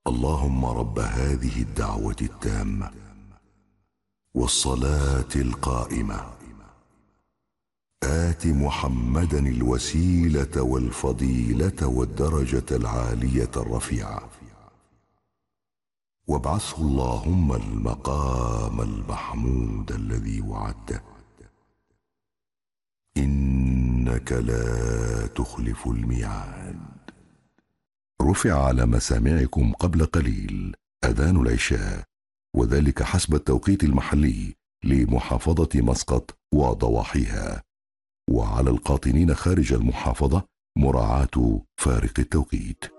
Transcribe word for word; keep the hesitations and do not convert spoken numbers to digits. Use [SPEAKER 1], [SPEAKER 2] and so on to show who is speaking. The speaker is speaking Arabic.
[SPEAKER 1] اللهم رب هذه الدعوة التامة والصلاة القائمة آت محمدا الوسيلة والفضيلة والدرجة العالية الرفيعة، وابعثه اللهم المقام المحمود الذي وعدته، إنك لا تخلف الميعاد. رفع على مسامعكم قبل قليل أذان العشاء، وذلك حسب التوقيت المحلي لمحافظة مسقط وضواحيها، وعلى القاطنين خارج المحافظة مراعاة فارق التوقيت.